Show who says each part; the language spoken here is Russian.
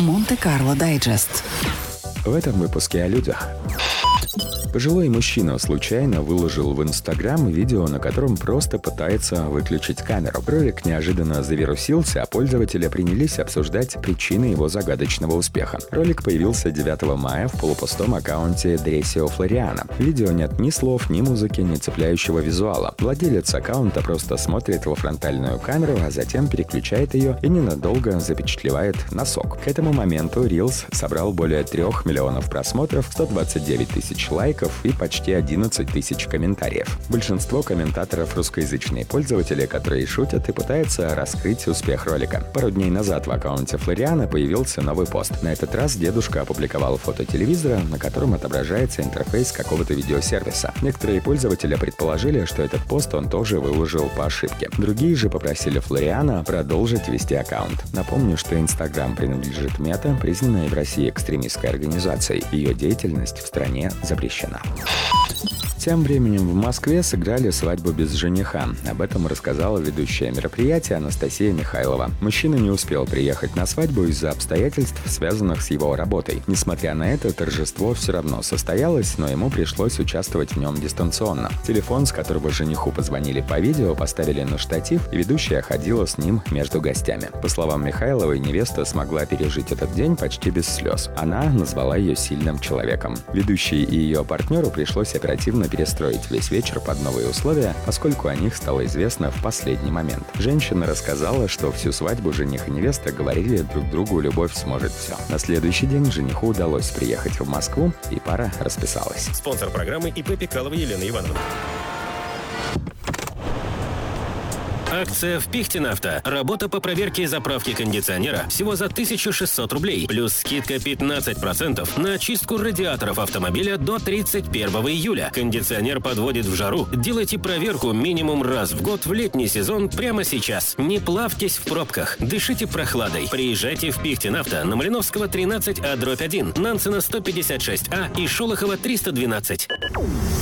Speaker 1: Монте-Карло Дайджест.
Speaker 2: В этом выпуске о людях. Пожилой мужчина случайно выложил в Инстаграм видео, на котором просто пытается выключить камеру. Ролик неожиданно завирусился, а пользователи принялись обсуждать причины его загадочного успеха. Ролик появился 9 мая в полупустом аккаунте Дресио Флориана. В видео нет ни слов, ни музыки, ни цепляющего визуала. Владелец аккаунта просто смотрит во фронтальную камеру, а затем переключает ее и ненадолго запечатлевает носок. К этому моменту Reels собрал более 3 миллионов просмотров, 129 тысяч лайков и почти 11 тысяч комментариев. Большинство комментаторов русскоязычные пользователи, которые шутят и пытаются раскрыть успех ролика. Пару дней назад в аккаунте Флориана появился новый пост. На этот раз дедушка опубликовал фото телевизора, на котором отображается интерфейс какого-то видеосервиса. Некоторые пользователи предположили, что этот пост он тоже выложил по ошибке. Другие же попросили Флориана продолжить вести аккаунт. Напомню, что Инстаграм принадлежит Мета, признанной в России экстремистской организацией. Ее деятельность в стране запрещена. Тем временем в Москве сыграли свадьбу без жениха. Об этом рассказала ведущая мероприятия Анастасия Михайлова. Мужчина не успел приехать на свадьбу из-за обстоятельств, связанных с его работой. Несмотря на это, торжество все равно состоялось, но ему пришлось участвовать в нем дистанционно. Телефон, с которого жениху позвонили по видео, поставили на штатив, и ведущая ходила с ним между гостями. По словам Михайловой, невеста смогла пережить этот день почти без слез. Она назвала ее сильным человеком. Ведущей и ее партнеру пришлось оперативно перестроить весь вечер под новые условия, поскольку о них стало известно в последний момент. Женщина рассказала, что всю свадьбу жених и невеста говорили друг другу «любовь сможет все». На следующий день жениху удалось приехать в Москву, и пара расписалась.
Speaker 3: Спонсор программы ИП Пикалова Елена Ивановна. Акция в Пихтинавто. Работа по проверке и заправке кондиционера всего за 1600 рублей. Плюс скидка 15% на очистку радиаторов автомобиля до 31 июля. Кондиционер подводит в жару. Делайте проверку минимум раз в год в летний сезон прямо сейчас. Не плавьтесь в пробках. Дышите прохладой. Приезжайте в Пихтинавто на Малиновского 13А/1, Нансена 156А и Шолохова 312.